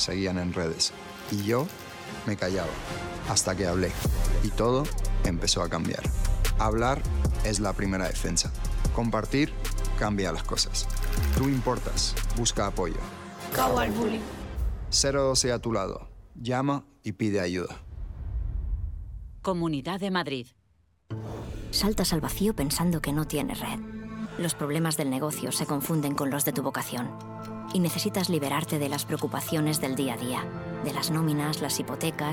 seguían en redes. Y yo me callaba, hasta que hablé. Y todo empezó a cambiar. Hablar es la primera defensa. Compartir cambia las cosas. Tú importas, busca apoyo. Cabo al bullying. 012 a tu lado. Llama y pide ayuda. Comunidad de Madrid. Saltas al vacío pensando que no tienes red. Los problemas del negocio se confunden con los de tu vocación. Y necesitas liberarte de las preocupaciones del día a día, de las nóminas, las hipotecas